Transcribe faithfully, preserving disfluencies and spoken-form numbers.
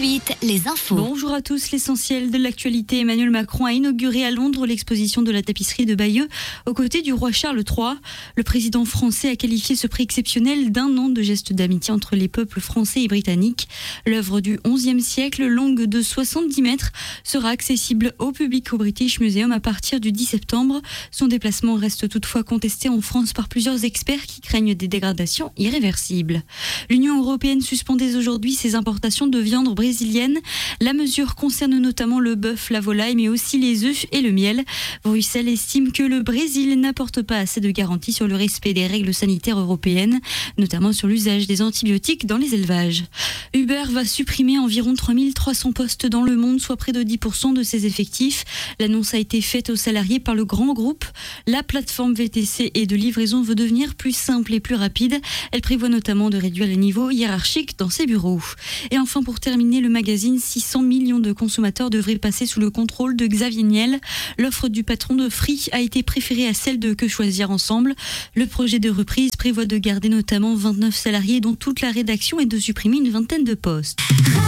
suite, les infos. Bonjour à tous, l'essentiel de l'actualité. Emmanuel Macron a inauguré à Londres l'exposition de la tapisserie de Bayeux aux côtés du roi Charles trois. Le président français a qualifié ce prix exceptionnel d'un an de geste d'amitié entre les peuples français et britanniques. L'œuvre du onzième siècle, longue de soixante-dix mètres, sera accessible au public au British Museum à partir du dix septembre. Son déplacement reste toutefois contesté en France par plusieurs experts qui craignent des dégradations irréversibles. L'Union européenne suspend dès aujourd'hui ses importations de viande brésilienne. La mesure concerne notamment le bœuf, la volaille, mais aussi les œufs et le miel. Bruxelles estime que le Brésil n'apporte pas assez de garanties sur le respect des règles sanitaires européennes, notamment sur l'usage des antibiotiques dans les élevages. Uber va supprimer environ trois mille trois cents postes dans le monde, soit près de dix pour cent de ses effectifs. L'annonce a été faite aux salariés par le grand groupe. La plateforme V T C et de livraison veut devenir plus simple et plus rapide. Elle prévoit notamment de réduire les niveaux hiérarchiques dans ses bureaux. Et enfin, pour terminer, le magazine six cents millions de consommateurs devraient passer sous le contrôle de Xavier Niel. L'offre du patron de Free a été préférée à celle de Que Choisir Ensemble. Le projet de reprise prévoit de garder notamment vingt-neuf salariés dont toute la rédaction et de supprimer une vingtaine de postes.